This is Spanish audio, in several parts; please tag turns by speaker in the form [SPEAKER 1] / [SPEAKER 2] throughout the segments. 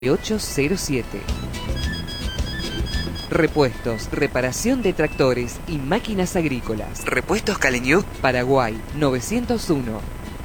[SPEAKER 1] 807. Repuestos, reparación de tractores y máquinas agrícolas. Repuestos Caleñuc, Paraguay, 901.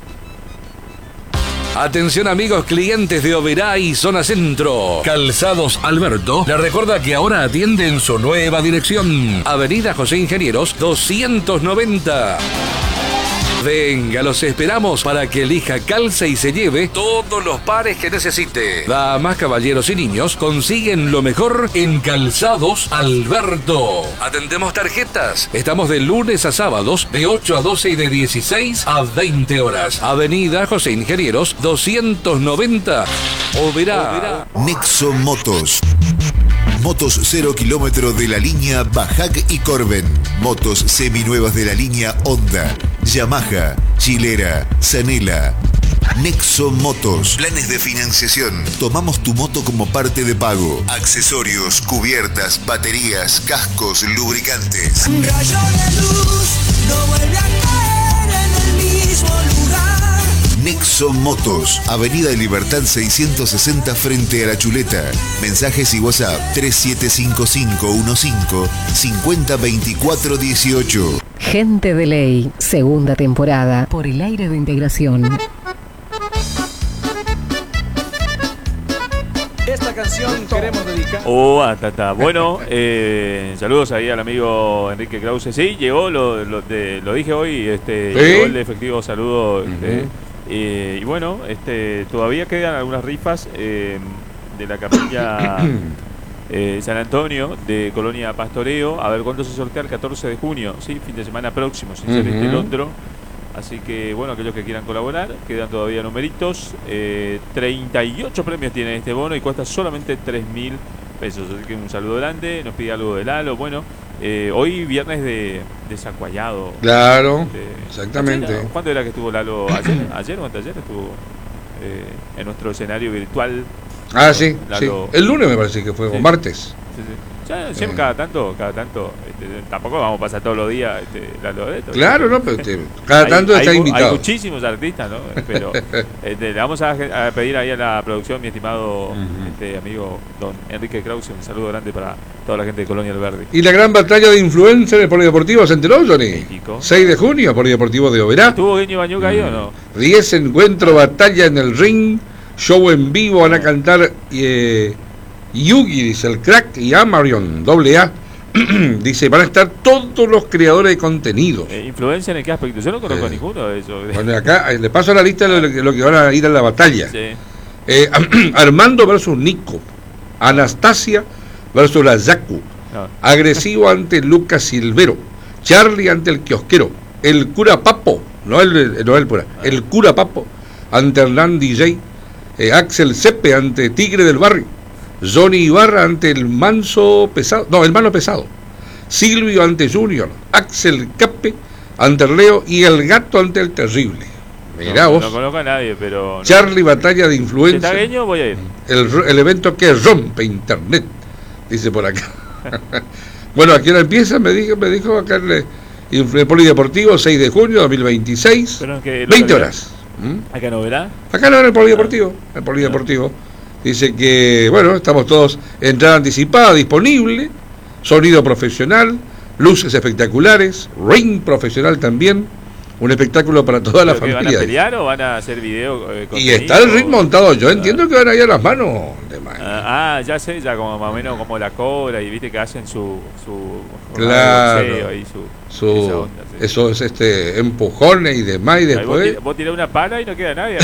[SPEAKER 2] Atención amigos clientes de Oberá y Zona Centro. Calzados Alberto le recuerda que ahora atiende en su nueva dirección. Avenida José Ingenieros 290. Venga, los esperamos para que elija, calce y se lleve todos los pares que necesite. Damas, caballeros y niños consiguen lo mejor en Calzados Alberto. Atendemos tarjetas. Estamos de lunes a sábados de 8 a 12 y de 16 a 20 horas. Avenida José Ingenieros 290. Oberá.
[SPEAKER 3] Nexo Motos. Motos 0 kilómetros de la línea Bajac y Corben. Motos seminuevas de la línea Honda, Yamaha, Chilera, Zanela. Nexo Motos. Planes de financiación. Tomamos tu moto como parte de pago. Accesorios, cubiertas, baterías, cascos, lubricantes.
[SPEAKER 4] Un rayo de luz no vuelve a caer en el mismo lugar.
[SPEAKER 3] Nexo Motos, Avenida de Libertad 660 frente a La Chuleta. Mensajes y WhatsApp 375515502418.
[SPEAKER 5] Gente de Ley, segunda temporada, por el aire de integración.
[SPEAKER 6] Esta canción queremos dedicar.
[SPEAKER 7] Bueno, saludos ahí al amigo Enrique Krause. Sí, llegó, lo dije hoy,
[SPEAKER 8] ¿Sí?
[SPEAKER 7] llegó el efectivo saludo. Y bueno, todavía quedan algunas rifas de la capilla San Antonio de Colonia Pastoreo. A ver cuándo se sortea el 14 de junio, ¿sí? Fin de semana próximo, sin ser el otro. Así que bueno, aquellos que quieran colaborar, quedan todavía numeritos. 38 premios tiene este bono y cuesta solamente 3.000 pesos. Así que un saludo grande, nos pide algo de Lalo. Bueno, hoy viernes de Zacuayado.
[SPEAKER 8] Claro, exactamente.
[SPEAKER 7] Ayer, ¿cuándo era que estuvo Lalo? ¿Ayer o anteayer estuvo en nuestro escenario virtual?
[SPEAKER 8] Ah, sí,
[SPEAKER 7] Lalo.
[SPEAKER 8] sí. El lunes me parece que fue, o martes.
[SPEAKER 7] Sí. Ya, siempre cada tanto, tampoco vamos a pasar todos los días Lalo de esto.
[SPEAKER 8] Claro, no, pero cada tanto está invitado.
[SPEAKER 7] Hay muchísimos artistas, ¿no? Pero le vamos a pedir ahí a la producción, mi estimado amigo don Enrique Krause, un saludo grande para toda la gente de Colonia Alberdi.
[SPEAKER 8] Y la gran batalla de influencers en el Polideportivo ¿se enteró, Johnny?
[SPEAKER 7] México.
[SPEAKER 8] 6 de junio, Polideportivo de Oberá.
[SPEAKER 7] ¿Estuvo Genio Bañuca ahí o no?
[SPEAKER 8] 10 encuentros, batalla en el ring, show en vivo, van a cantar Yugi, dice el Crack, y Amarion, AA. Dice, van a estar todos los creadores de contenidos.
[SPEAKER 7] ¿Influencia en qué aspecto? Yo no conozco ninguno de esos.
[SPEAKER 8] Bueno, acá le paso la lista de lo que van a ir a la batalla.
[SPEAKER 7] Sí.
[SPEAKER 8] Armando versus Nico. Anastasia versus la Yaku.
[SPEAKER 7] No.
[SPEAKER 8] Agresivo ante Lucas Silvero. Charlie ante el kiosquero. El cura Papo, no el pura. El cura Papo ante Hernán DJ. Axel Cepe ante Tigre del Barrio. Johnny Ibarra ante el Manso Pesado. No, el Mano Pesado. Silvio ante Junior. Axel Cape ante el Leo. Y el Gato ante el Terrible. Mirá vos.
[SPEAKER 7] No conozco a nadie, pero...
[SPEAKER 8] Charlie, batalla de influencia.
[SPEAKER 7] Si está Gueño, voy a ir.
[SPEAKER 8] El evento que rompe internet, dice por acá. Bueno, ¿a qué hora empieza? Me dijo acá el Polideportivo, 6 de junio 2026,
[SPEAKER 7] Pero es que
[SPEAKER 8] 20 horas.
[SPEAKER 7] ¿Acá no verá?
[SPEAKER 8] Acá no, en el Polideportivo. Dice que, bueno, estamos todos, entrada anticipada, disponible, sonido profesional, luces espectaculares, ring profesional también, un espectáculo para toda la familia.
[SPEAKER 7] ¿Van a pelear o van a hacer video?
[SPEAKER 8] Y está el ring montado, yo entiendo que van a ir a las manos de
[SPEAKER 7] ya sé, ya como más o menos como la cobra y viste que hacen su
[SPEAKER 8] claro,
[SPEAKER 7] ahí
[SPEAKER 8] su
[SPEAKER 7] onda, sí.
[SPEAKER 8] esos empujones y demás, y después
[SPEAKER 7] vos tirás una pala y no queda nadie.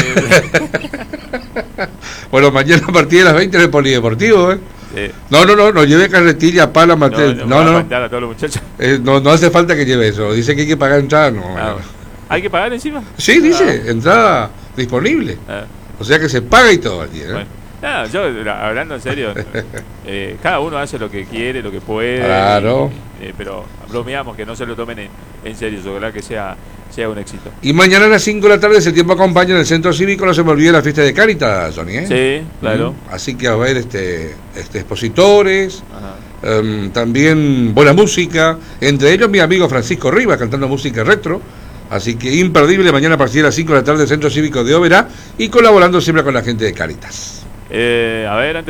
[SPEAKER 8] bueno, mañana a partir de las 20 en el Polideportivo,
[SPEAKER 7] Sí.
[SPEAKER 8] No lleve carretilla, pala, matel.
[SPEAKER 7] No. A todos los muchachos.
[SPEAKER 8] No hace falta que lleve eso. Dice que hay que pagar entrada.
[SPEAKER 7] ¿Hay que pagar encima?
[SPEAKER 8] Sí, dice, entrada disponible. O sea que se paga y todo allí, ¿no?
[SPEAKER 7] Bueno. No, yo hablando en serio, cada uno hace lo que quiere, lo que puede.
[SPEAKER 8] Claro.
[SPEAKER 7] Pero bromeamos, que no se lo tomen en serio, ojalá que sea un éxito.
[SPEAKER 8] Y mañana a las 5 de la tarde, si el tiempo acompaña en el Centro Cívico, no se me olvide la fiesta de Cáritas, Johnny,
[SPEAKER 7] Sí, claro.
[SPEAKER 8] Así que va a haber expositores, también buena música, entre ellos mi amigo Francisco Rivas cantando música retro. Así que imperdible mañana a partir de las 5 de la tarde, Centro Cívico de Oberá, y colaborando siempre con la gente de Cáritas.
[SPEAKER 7] A ver, antes